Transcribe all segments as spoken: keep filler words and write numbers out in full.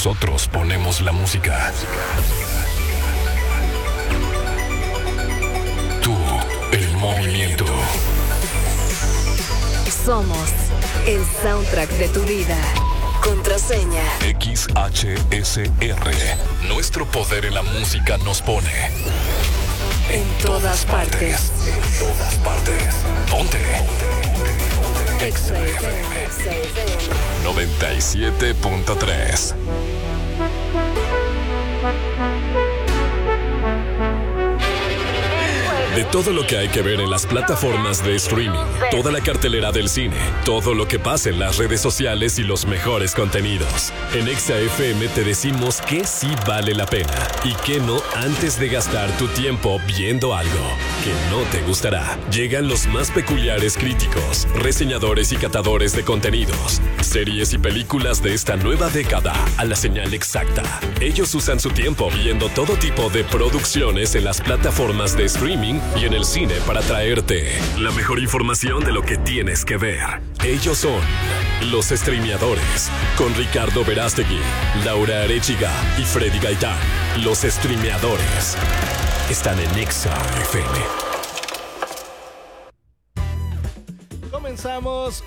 Nosotros ponemos la música. Tú, el movimiento. Somos el soundtrack de tu vida. Contraseña X H S R. Nuestro poder en la música nos pone en todas partes. En todas partes. Ponte. Exa F M noventa y siete punto tres. De todo lo que hay que ver en las plataformas de streaming, toda la cartelera del cine, todo lo que pasa en las redes sociales y los mejores contenidos. En Exa F M te decimos que sí vale la pena y que no antes de gastar tu tiempo viendo algo que no te gustará. Llegan los más peculiares críticos, reseñadores y catadores de contenidos, series y películas de esta nueva década a la señal exacta. Ellos usan su tiempo viendo todo tipo de producciones en las plataformas de streaming y en el cine para traerte la mejor información de lo que tienes que ver. Ellos son los streameadores, con Ricardo Verástegui, Laura Arechiga y Freddy Gaitán. Los streameadores están en Exa F M. Comenzamos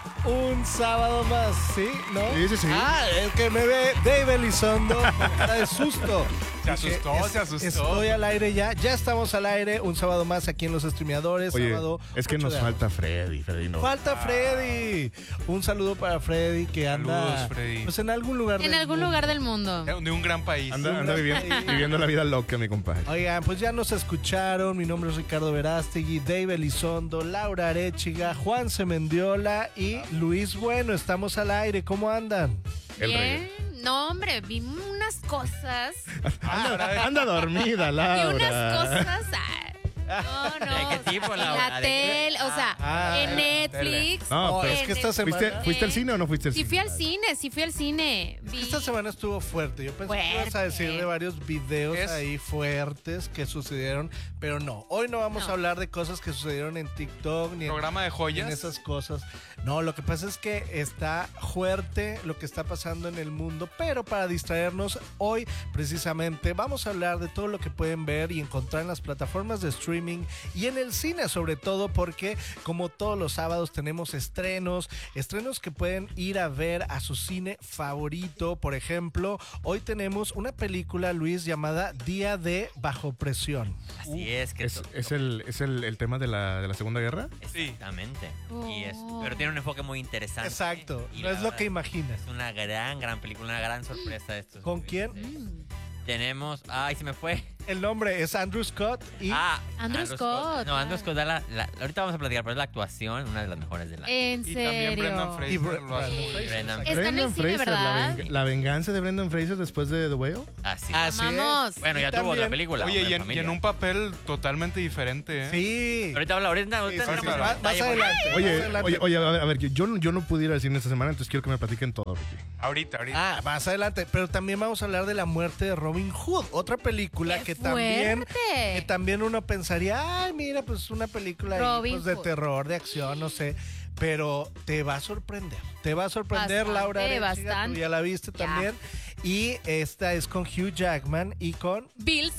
un sábado más, ¿sí? ¿No? Sí, sí, sí. Ah, el que me ve Dave Elizondo con cara de susto. Se asustó, es, se asustó. Estoy al aire ya, ya estamos al aire, un sábado más aquí en Los Streameadores. Oye, sábado es que nos falta Freddy, Freddy no. Falta Freddy. Un saludo para Freddy que anda Saludos, Freddy. Pues en algún lugar En del algún mundo. lugar del mundo. De un gran país. Anda, anda viviendo, viviendo la vida loca, mi compadre. Oigan, pues ya nos escucharon. Mi nombre es Ricardo Verástegui, Dave Elizondo, Laura Arechiga, Juan Semendiola y Luis Bueno. Estamos al aire. ¿Cómo andan? El Bien. No, hombre, vi unas cosas. Anda, anda dormida, Vi Laura. unas cosas. ah, No, no. ¿De qué tipo, en Laura? la ¿De qué? tele, o sea, Ah, en Netflix. No, Oh, pero es en que esta el- semana... ¿Fuiste, ¿Fuiste al cine o no fuiste al Sí cine? fui al cine, sí fui al cine. Vi- Esta semana estuvo fuerte. Yo pensé que ibas a Fuerte. decir de varios videos Es- ahí fuertes que sucedieron, pero no. Hoy no vamos No. a hablar de cosas que sucedieron en TikTok ni en, Programa de en joyas. esas cosas. No, lo que pasa es que está fuerte lo que está pasando en el mundo, pero para distraernos hoy precisamente vamos a hablar de todo lo que pueden ver y encontrar en las plataformas de streaming y en el cine sobre todo porque como todos los sábados tenemos estrenos, estrenos que pueden ir a ver a su cine favorito. Por ejemplo, hoy tenemos una película, Luis, llamada Día de Bajo Presión. Así es que ¿Es, to- es el, es el, el tema de la, de la Segunda Guerra? exactamente. Y es, Oh. pero tiene un enfoque muy interesante. Exacto, Y no la es lo verdad, que imaginas. Es una gran, gran película, una gran sorpresa de estos. ¿Con quién? Mm. Tenemos, ay, se me fue. El nombre es Andrew Scott y Ah, Andrew Scott. No, Andrew Scott da la, la- ahorita vamos a platicar, pero es la actuación, una de las mejores de la. En Y serio. también Brendan y Fraser Bre- lo hace. Brandon Fraser, Brendan- exacto. Está en el cine, la, ¿verdad? venga- la venganza de Brendan Fraser después de The Whale. Así. Así es. Vamos. Bueno, Y ya tuvo también- otra película. Oye, Hombre y de en, y Familia. en un papel totalmente diferente, ¿eh? Sí. Ahorita habla, ahorita, Sí, ahorita sí, no sí, me- más, más Ay, adelante. más Oye, adelante. oye, oye, a ver, a ver, yo, no- yo no pude ir al cine esta semana, entonces quiero que me platiquen todo, Ricky. Ahorita, ahorita. Ah, más adelante. Pero también vamos a hablar de la muerte de Robin Hood, otra película ¡Qué que también, fuerte! que también uno pensaría, ay, mira, pues una película ahí, Robin pues, de Hood. terror, de acción, no sé. Pero te va a sorprender. Te va a sorprender, Bastante, Laura Arechiga, bastante. tú ya la viste Ya. también. Y esta es con Hugh Jackman y con... Bill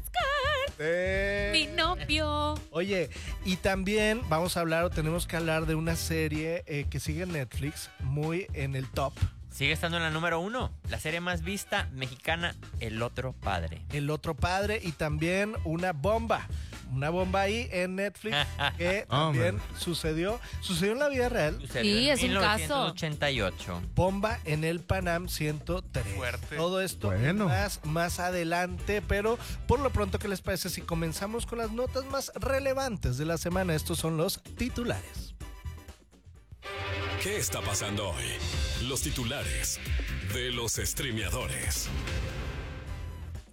Skarsgård, mi novio. Oye, y también vamos a hablar o tenemos que hablar de una serie eh, que sigue en Netflix, muy en el top. Sigue estando en la número uno. La serie más vista mexicana, El Otro Padre. El Otro Padre y también una bomba. Una bomba ahí en Netflix que también Hombre. sucedió. Sucedió en la vida real. Sucedió Sí, en es un mil novecientos caso. ochenta y ocho. Bomba en el Panam ciento tres. Fuerte. Todo esto Bueno. más, más adelante, pero por lo pronto, ¿qué les parece si comenzamos con las notas más relevantes de la semana? Estos son los titulares. ¿Qué está pasando hoy? Los titulares de los streameadores.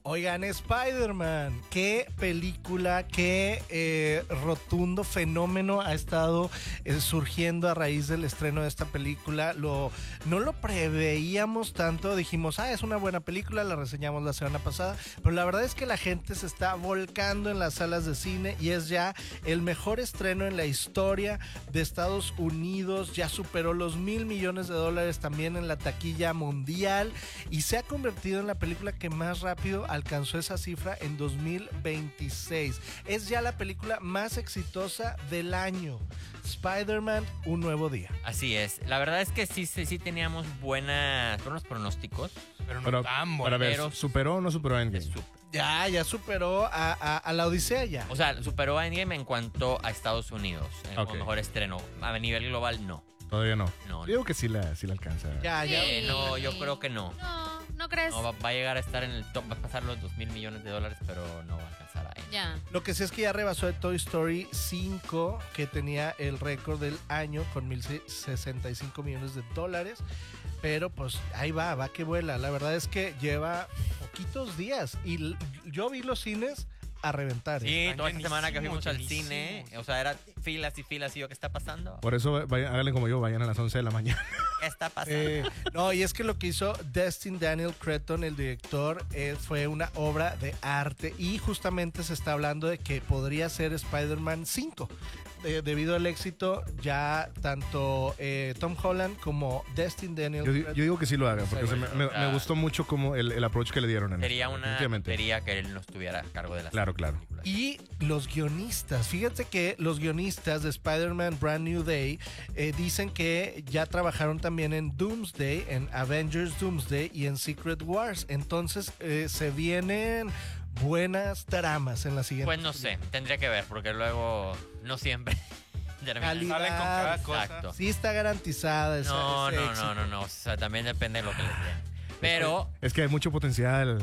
Oigan, Spider-Man, qué película, qué eh, rotundo fenómeno ha estado eh, surgiendo a raíz del estreno de esta película. Lo, no lo preveíamos tanto, dijimos, ah, es una buena película, la reseñamos la semana pasada, pero la verdad es que la gente se está volcando en las salas de cine y es ya el mejor estreno en la historia de Estados Unidos, ya superó los mil millones de dólares también en la taquilla mundial y se ha convertido en la película que más rápido alcanzó esa cifra en dos mil veintiséis. Es ya la película más exitosa del año. Spider-Man, un nuevo día. Así es. La verdad es que sí, sí, sí teníamos buenas, buenos pronósticos. Pero no Pero, tan para ver, Pero- ¿superó o no superó de Endgame? su- Ya, ya superó a, a, a la Odisea ya. O sea, superó a Endgame en cuanto a Estados Unidos. En Ok. como mejor estreno. A nivel global, no. Todavía no. No, Yo digo que sí la, sí la alcanza. Ya, ya. Eh, no, yo creo que no. No, ¿no crees? No, va, va a llegar a estar en el top, va a pasar los dos mil millones de dólares, pero no va a alcanzar a Endgame. Ya. Lo que sí es que ya rebasó de Toy Story cinco, que tenía el récord del año con mil sesenta y cinco millones de dólares. Pero pues ahí va, va que vuela. La verdad es que lleva poquitos días y l- yo vi los cines a reventar. ¿eh? Sí, Están toda esta semana que fuimos al llenísimos, cine, llenísimos. o sea, era filas y filas y yo, ¿qué está pasando? Por eso vayan, háganle como yo, vayan a las once de la mañana. ¿Qué está pasando? Eh, no, y es que lo que hizo Destin Daniel Cretton, el director, eh, fue una obra de arte y justamente se está hablando de que podría ser Spider-Man cinco. De- debido al éxito, ya tanto eh, Tom Holland como Destin Daniel Yo, di- Cretton- yo digo que sí lo haga, porque se me, me- me gustó mucho como el, el approach que le dieron. En Sería esto, una definitivamente. tontería que él no estuviera a cargo de las Claro, claro. películas. Y los guionistas, fíjate que los guionistas de Spider-Man Brand New Day eh, dicen que ya trabajaron también en Doomsday, en Avengers Doomsday y en Secret Wars. Entonces eh, se vienen buenas tramas en la siguiente. Pues no sé, tendría que ver, porque luego no siempre terminan. Calidad. Salen con cada cosa. Exacto. Sí está garantizada esa, No, ese no, éxito. no, no, no, o sea, también depende de lo que les den. Pero, Es que hay mucho potencial.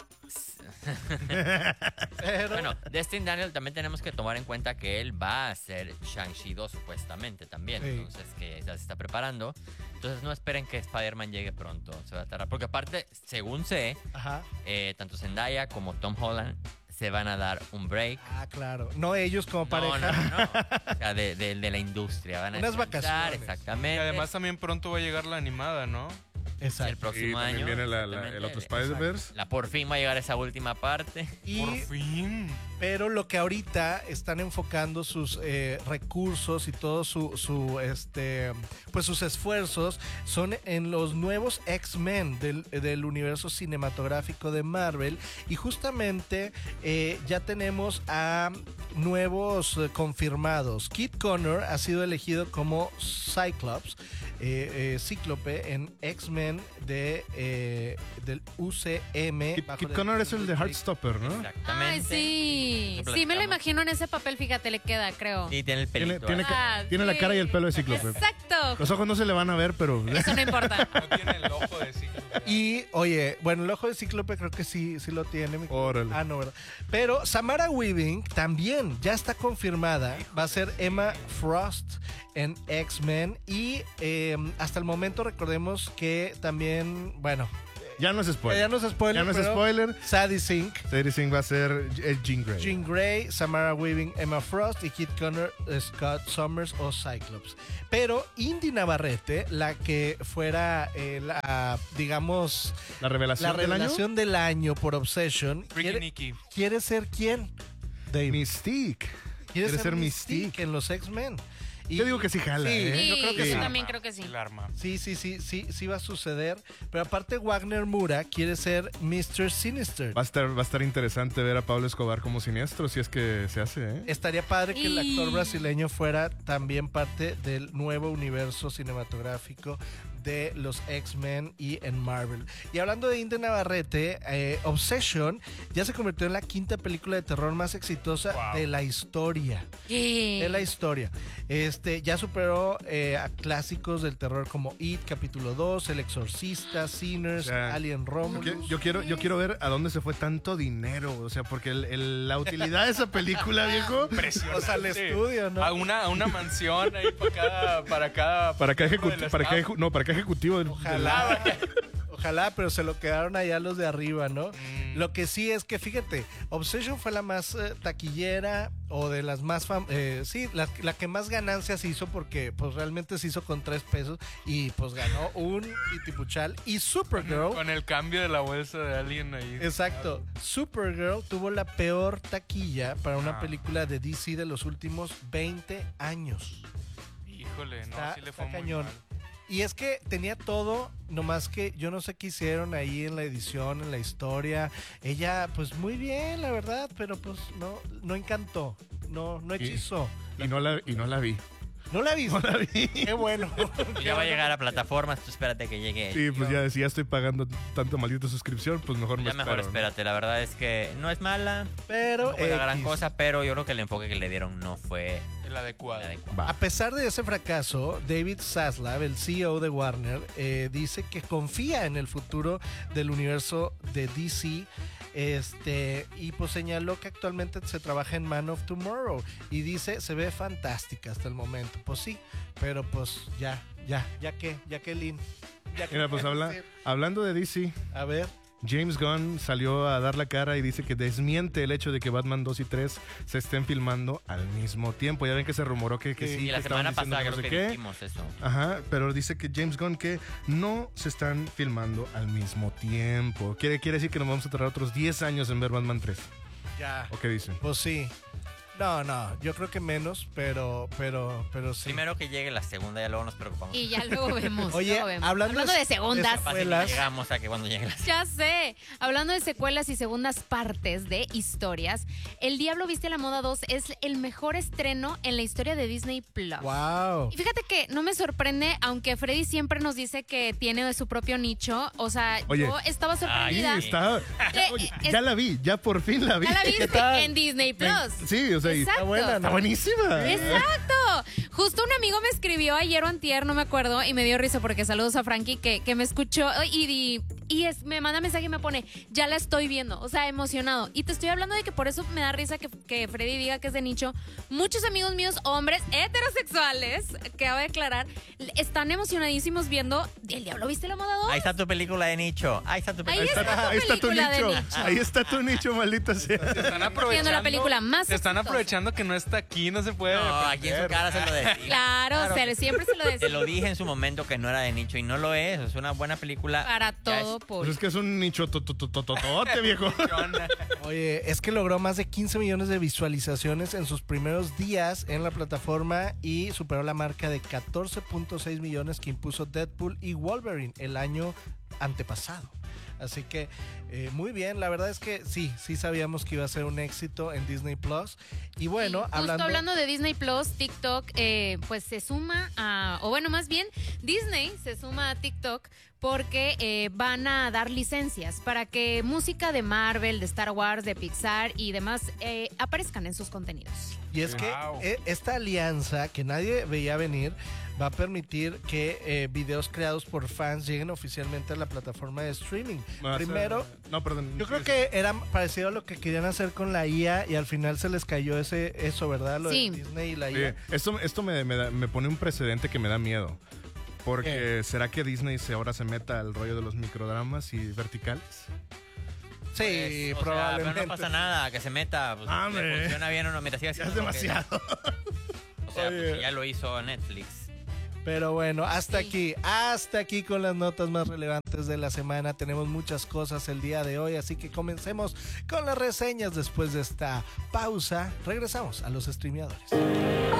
Pero, bueno, Destin Daniel también tenemos que tomar en cuenta que él va a ser Shang-Chi dos supuestamente también. Sí. Entonces, que ya se está preparando. Entonces, no esperen que Spider-Man llegue pronto. Se va a tardar. Porque aparte, según sé, ajá. eh, tanto Zendaya como Tom Holland se van a dar un break. Ah, claro. No ellos como pareja. No, no, no. O sea, de, de- de la industria. Van a Unas descansar, vacaciones. Y exactamente. además también pronto va a llegar la animada, ¿no? el Exacto. próximo Y también año. viene la- la- exactamente. el otro Spider-Verse. La por fin va a llegar esa última parte. Y Por fin. pero lo que ahorita están enfocando sus eh, recursos y todo su, su este pues sus esfuerzos son en los nuevos X-Men del, del universo cinematográfico de Marvel y justamente eh, ya tenemos a nuevos eh, confirmados. Kit Connor ha sido elegido como Cyclops, eh, eh, Cíclope en X-Men de eh, del U C M. Kit, bajo Kit la Connor es el de dirección Heartstopper, ¿no? Exactamente. Ay, sí. Lo Sí, me lo platicamos. imagino en ese papel, fíjate, le queda, creo. Sí, tiene el Tiene, pelito. tiene, así. ca- Ah, tiene la sí. cara y el pelo de Cíclope. Exacto. Los ojos no se le van a ver, pero... Eso no importa. No tiene el ojo de ciclo. Y, oye, bueno, el ojo de Cíclope creo que sí, sí lo tiene. mi- Órale. Ah, no, ¿verdad? Pero Samara Weaving también ya está confirmada. Va a ser Emma Frost en X-Men. Y eh, hasta el momento recordemos que también, bueno, Ya no es spoiler. ya no es spoiler, Ya no es pero spoiler. Sadie Sink, Sadie Sink va a ser eh, Jean Grey. Jean Grey, Samara Weaving, Emma Frost y Kit Connor, Scott Summers o Cyclops. Pero Indy Navarrete, la que fuera eh, la, digamos, La revelación, la revelación del del año por Obsession, Freaky quiere, Nicky. quiere ser quién? Dave. año. Mystique. Quiere, quiere ser, ser Mystique, Mystique. en los X-Men. Y- Yo digo que sí jala, Sí, ¿eh? Sí, yo creo que yo sí. también creo que sí. El arma. Sí, sí, sí, sí, sí va a suceder. Pero aparte Wagner Moura quiere ser mister Sinister. Va a estar, va a estar interesante ver a Pablo Escobar como siniestro, si es que se hace, ¿eh? Estaría padre que el actor Y- brasileño fuera también parte del nuevo universo cinematográfico de los X-Men y en Marvel. Y hablando de Indy Navarrete, eh, Obsession ya se convirtió en la quinta película de terror más exitosa Wow. de la historia. Sí. De la historia. Este, ya superó eh, a clásicos del terror como It, capítulo dos, El Exorcista, Sinners, O sea, Alien Yo, Romulus. yo quiero, yo quiero ver a dónde se fue tanto dinero, o sea, porque el- el- la utilidad de esa película, viejo, Impresionante. O sea, al estudio, ¿no? A una, a una mansión ahí para cada, para cada, para cada miembro ejecuti- del para cada staff. eju- no, para cada ejecutivo del, Ojalá, del- ojalá ojalá, pero se lo quedaron allá los de arriba, ¿no? Mm. Lo que sí es que, fíjate, Obsession fue la más eh, taquillera o de las más, fam eh, sí, la, la que más ganancias hizo porque pues realmente se hizo con tres pesos y pues ganó un Itipuchal. Y Supergirl, Con el cambio de la bolsa de alguien ahí. exacto, Supergirl tuvo la peor taquilla para una Ah. película de D C de los últimos veinte años. Híjole, no, Está- sí le está fue muy cañón. mal. Y es que tenía todo, nomás que yo no sé qué hicieron ahí en la edición, en la historia. Ella, pues muy bien, la verdad, pero pues no, no encantó, no, no hechizó. Y no la, y no la vi. ¿No la viste? No la vi. Qué bueno. Y ya va a llegar a plataformas, tú espérate que llegue. Sí, pues ya, si ya estoy pagando tanta maldita suscripción, pues mejor me Ya mejor espero, ¿no? espérate, la verdad es que no es mala, Pero no fue la gran X. cosa, pero yo creo que el enfoque que le dieron no fue El adecuado. el adecuado. Va. A pesar de ese fracaso, David Zaslav, el C E O de Warner, eh, dice que confía en el futuro del universo de D C. Este, y pues señaló que actualmente se trabaja en Man of Tomorrow y dice se ve fantástica hasta el momento. Pues sí, pero pues ya, ya, ya que, ya que Lin. Ya que Mira, pues habla, hablando de D C, A ver. James Gunn salió a dar la cara y dice que desmiente el hecho de que Batman dos y tres se estén filmando al mismo tiempo. Ya ven que se rumoró que, que Sí, sí, Y la que estaban semana diciendo pasada que creo no sé que qué. dijimos eso. Ajá, pero dice que James Gunn que no se están filmando al mismo tiempo. Quiere, quiere decir que nos vamos a tardar otros diez años en ver Batman tres. Ya. ¿O qué dice? Pues sí. No, no, yo creo que menos, pero, pero, pero sí. Primero que llegue la segunda, ya luego nos preocupamos. Y ya luego vemos. Oye, luego vemos. hablando de- de segundas. de- Fácil, secuelas. llegamos a que cuando llegue la Ya sé. Hablando de secuelas y segundas partes de historias, El Diablo Viste a la Moda dos es el mejor estreno en la historia de Disney Plus. Wow. Y fíjate que no me sorprende, aunque Freddy siempre nos dice que tiene su propio nicho. O sea, Oye. yo estaba Sí, sorprendida. está. Que, Oye, es- ya la vi, ya por fin la vi. ¿Ya la viste? tal? En Disney Plus. Sí, o sea, y- Exacto. Está buena, está ¿no? buenísima. Exacto. Justo un amigo me escribió ayer o antier, no me acuerdo, y me dio risa porque saludos a Frankie que, que me escuchó y, y, y es, me manda mensaje y me pone, ya la estoy viendo, o sea, emocionado. Y te estoy hablando de que por eso me da risa que, que Freddy diga que es de nicho. Muchos amigos míos, hombres heterosexuales, que acabo de declarar, están emocionadísimos viendo El Diablo Viste la Moda dos. Ahí está tu película de nicho. Ahí está tu Ahí película. está tu Ahí está tu película de nicho. nicho. Ahí está tu nicho, maldita sea. Se están aprovechando. Siendo la película más Se están exitosa. aprovechando que no está aquí, no se puede. No, aquí en su cara se lo decía. Claro, se- siempre se lo Te decía. lo dije en su momento que no era de nicho y no lo es. Es una buena película. Para Ya todo es- Pues público. es que es un nicho tototototote, viejo. Oye, es que logró más de quince millones de visualizaciones en sus primeros días en la plataforma y superó la marca de catorce punto seis millones que impuso Deadpool y Wolverine el año antepasado. Así que eh, muy bien, la verdad es que sí, sí sabíamos que iba a ser un éxito en Disney Plus. Y bueno, Justo hablando, hablando... de Disney Plus, TikTok, eh, pues se suma a, o bueno, más bien, Disney se suma a TikTok porque eh, van a dar licencias para que música de Marvel, de Star Wars, de Pixar y demás eh, aparezcan en sus contenidos. y es que Wow. eh, esta alianza que nadie veía venir va a permitir que eh, videos creados por fans lleguen oficialmente a la plataforma de streaming. Primero, No, perdón. yo creo que era parecido a lo que querían hacer con la I A y al final se les cayó ese eso, ¿verdad? Lo Sí. de Disney y la Sí, I A. esto, esto me, me da- me pone un precedente que me da miedo. Porque ¿será que Disney se, ahora se meta al rollo de los microdramas y verticales? Sí, Pues, o sea, probablemente. pero no pasa nada, que se meta. Pues, Ah, le hombre. funciona bien o no. Mientras siga Ya es haciendo lo que- demasiado. O sea, pues, Oye. ya lo hizo Netflix. Pero bueno, hasta Sí. aquí, hasta aquí con las notas más relevantes de la semana. Tenemos muchas cosas el día de hoy, así que comencemos con las reseñas después de esta pausa. Regresamos a los streameadores.